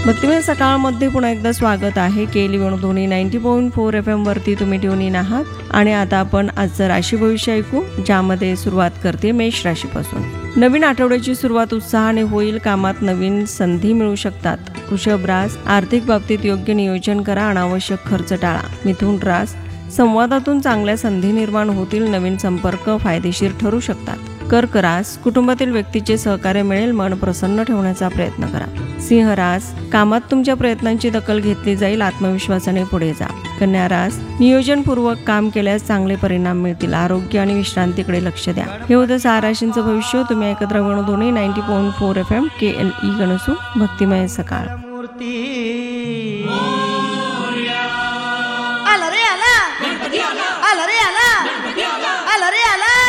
भक्तिमय सकाळमध्ये पुन्हा एकदा स्वागत आहे. केली वेणुध्वनी 90.4 FM वरती तुम्ही ट्यून इन आहात. आणि आता आपण आजचं राशी भविष्य ऐकू, ज्यामध्ये सुरुवात करते मेष राशीपासून. नवीन आठवड्याची सुरुवात उत्साहाने होईल. कामात नवीन संधी मिळू शकतात. वृषभ रास, आर्थिक बाबतीत योग्य नियोजन करा. अनावश्यक खर्च टाळा. मिथुन रास, संवादातून चांगल्या संधी निर्माण होतील. नवीन संपर्क फायदेशीर ठरू शकतात. कर्क रास, कुटुंबातील व्यक्तीचे सहकार्य मिळेल. मन प्रसन्न ठेवण्याचा प्रयत्न करा. सिंह रास, कामात तुमच्या प्रयत्नांची दखल घेतली जाईल. आत्मविश्वासाने पुढे जा. कन्या रास, नियोजनपूर्वक काम केल्यास चांगले परिणाम मिळतील. आरोग्य आणि विश्रांतीकडे लक्ष द्या. हे होतं 6 राशींचं भविष्य. तुम्ही ऐकत राहा वेणुध्वनी 90.4 FM KLE गणसू, भक्तिमय सकाळ.